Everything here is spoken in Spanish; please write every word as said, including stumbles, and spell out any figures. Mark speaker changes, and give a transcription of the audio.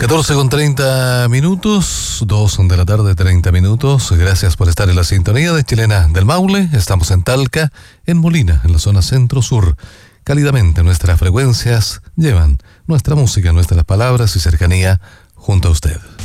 Speaker 1: catorce con treinta minutos, dos de la tarde, treinta minutos. Gracias por estar en la sintonía de Chilena del Maule. Estamos en Talca, en Molina, en la zona centro-sur. Cálidamente nuestras frecuencias llevan nuestra música, nuestras palabras y cercanía junto a usted.